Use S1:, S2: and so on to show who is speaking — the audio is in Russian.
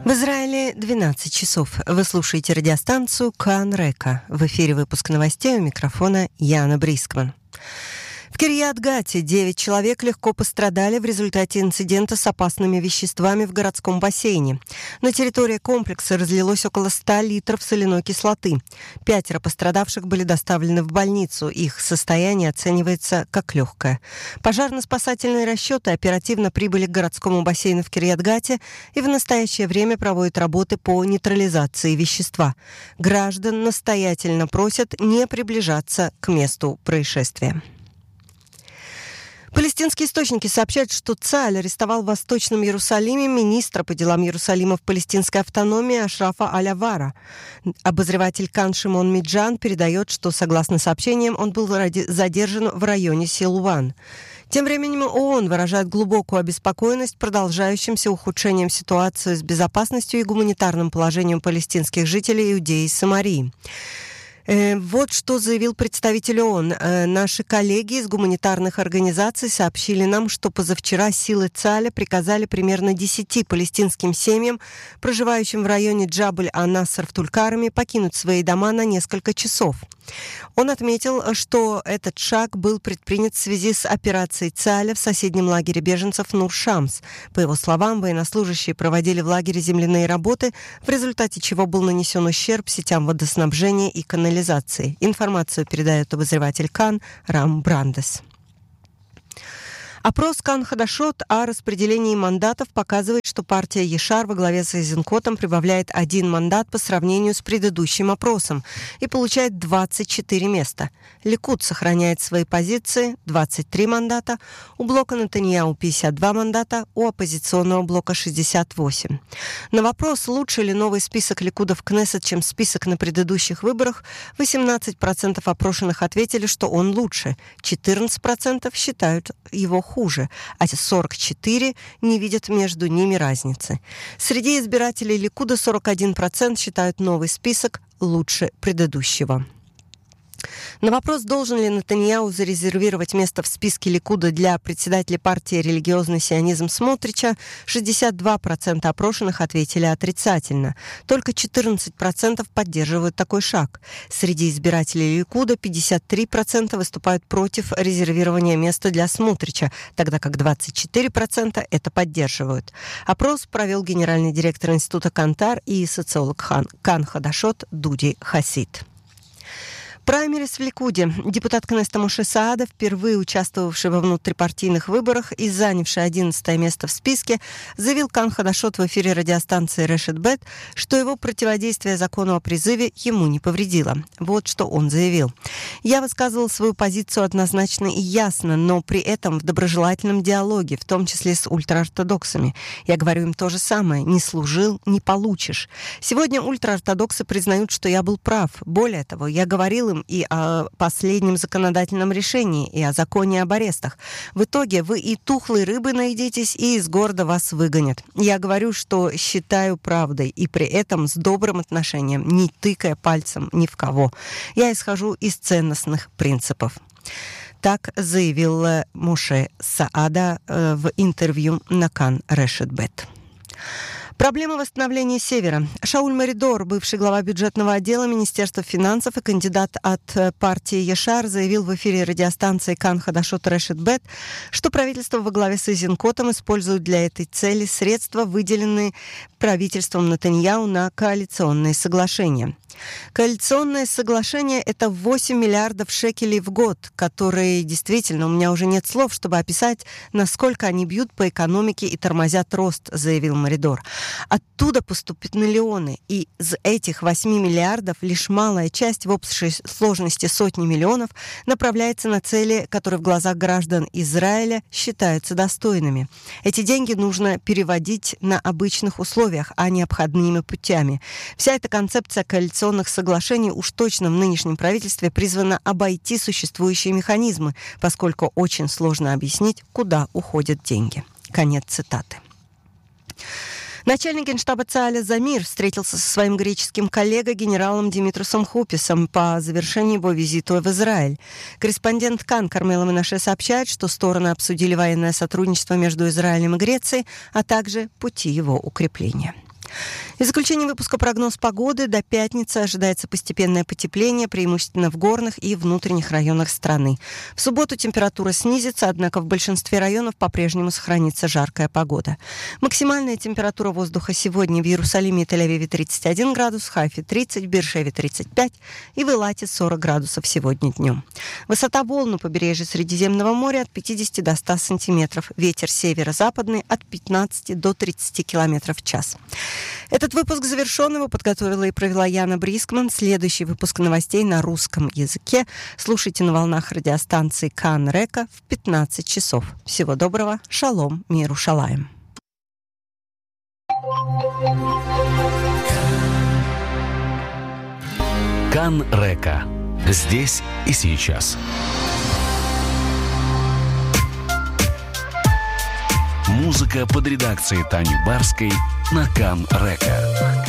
S1: В Израиле 12 часов. Вы слушаете радиостанцию Кан Река. В эфире выпуск новостей, у микрофона Яна Брискман. В Кирьят-Гате 9 человек легко пострадали в результате инцидента с опасными веществами в городском бассейне. На территории комплекса разлилось около 100 литров соляной кислоты. 5 пострадавших были доставлены в больницу. Их состояние оценивается как легкое. Пожарно-спасательные расчеты оперативно прибыли к городскому бассейну в Кирьят-Гате и в настоящее время проводят работы по нейтрализации вещества. Граждан настоятельно просят не приближаться к месту происшествия. Палестинские источники сообщают, что Цааль арестовал в Восточном Иерусалиме министра по делам Иерусалима в палестинской автономии Ашрафа Аль-Авара. Обозреватель Кан Шимон Миджан передает, что, согласно сообщениям, он был задержан в районе Силуан. Тем временем ООН выражает глубокую обеспокоенность продолжающимся ухудшением ситуации с безопасностью и гуманитарным положением палестинских жителей Иудеи и Самарии. Вот что заявил представитель ООН. Наши коллеги из гуманитарных организаций сообщили нам, что позавчера силы Цааля приказали примерно 10 палестинским семьям, проживающим в районе Джабль-ан-Наср в Туль-Карме, покинуть свои дома на несколько часов. Он отметил, что этот шаг был предпринят в связи с операцией Цааля в соседнем лагере беженцев Нур-Шамс. По его словам, военнослужащие проводили в лагере земляные работы, в результате чего был нанесен ущерб сетям водоснабжения и канализации. Информацию передает обозреватель Кан Рам Брандес. Опрос Кан Хадашот о распределении мандатов показывает, что партия Ешар во главе с Эйзенкотом прибавляет 1 мандат по сравнению с предыдущим опросом и получает 24 места. Ликуд сохраняет свои позиции, 23 мандата, у блока Нетаньяху 52 мандата, у оппозиционного блока 68. На вопрос, лучше ли новый список Ликуда в Кнессет, чем список на предыдущих выборах, 18% опрошенных ответили, что он лучше, 14% считают его хуже, а 44% не видят между ними разницы. Среди избирателей Ликуда 41% считают новый список лучше предыдущего. На вопрос, должен ли Нетаньяху зарезервировать место в списке Ликуда для председателя партии «Религиозный сионизм» Смотрича, 62% опрошенных ответили отрицательно. Только 14% поддерживают такой шаг. Среди избирателей Ликуда 53% выступают против резервирования места для Смотрича, тогда как 24% это поддерживают. Опрос провел генеральный директор института Кантар и социолог Кан Хадашот Дуди Хасид. Праймерис в Ликуде. Депутат Кнессета Моше Саада, впервые участвовавший во внутрипартийных выборах и занявший 11 место в списке, заявил Кан Хадашот в эфире радиостанции Решет Бет, что его противодействие закону о призыве ему не повредило. Вот что он заявил. «Я высказывал свою позицию однозначно и ясно, но при этом в доброжелательном диалоге, в том числе с ультраортодоксами. Я говорю им то же самое. Не служил — не получишь. Сегодня ультраортодоксы признают, что я был прав. Более того, я говорил им и о последнем законодательном решении, и о законе об арестах. В итоге вы и тухлой рыбы наедитесь, и из города вас выгонят. Я говорю, что считаю правдой, и при этом с добрым отношением, не тыкая пальцем ни в кого. Я исхожу из ценностных принципов». Так заявил Моше Саада в интервью на Кан Решет Бет. Проблема восстановления Севера. Шауль Меридор, бывший глава бюджетного отдела Министерства финансов и кандидат от партии Ешар, заявил в эфире радиостанции Кан Хадашот Решет Бет, что правительство во главе с Эйзенкотом использует для этой цели средства, выделенные правительством Нетаньяху на коалиционные соглашения. Коалиционное соглашение – это 8 миллиардов шекелей в год, которые действительно, у меня уже нет слов, чтобы описать, насколько они бьют по экономике и тормозят рост, заявил Меридор. Оттуда поступят миллионы, и из этих 8 миллиардов лишь малая часть в общей сложности сотни миллионов направляется на цели, которые в глазах граждан Израиля считаются достойными. Эти деньги нужно переводить на обычных условиях, а не обходными путями. Вся эта концепция коалиционных соглашений уж точно в нынешнем правительстве призвана обойти существующие механизмы, поскольку очень сложно объяснить, куда уходят деньги. Конец цитаты. Начальник генштаба Цааля Замир встретился со своим греческим коллегой генералом Димитросом Хуписом по завершении его визита в Израиль. Корреспондент Кан Кармела Менаше сообщает, что стороны обсудили военное сотрудничество между Израилем и Грецией, а также пути его укрепления. И в заключение выпуска прогноз погоды. До пятницы ожидается постепенное потепление, преимущественно в горных и внутренних районах страны. В субботу температура снизится, однако в большинстве районов по-прежнему сохранится жаркая погода. Максимальная температура воздуха сегодня в Иерусалиме и Тель-Авиве 31 градус, в Хайфе 30, в Бейр-Шеве 35 и в Илате 40 градусов сегодня днем. Высота волн у побережья Средиземного моря от 50 до 100 сантиметров. Ветер северо-западный от 15 до 30 километров в час. Этот выпуск завершен. Его подготовила и провела Яна Брискман. Следующий выпуск новостей на русском языке слушайте на волнах радиостанции Кан Река в 15 часов. Всего доброго. Шалом. Мир Ушалаем.
S2: Кан Река. Здесь и сейчас. Музыка под редакцией Тани Барской на Кан Река.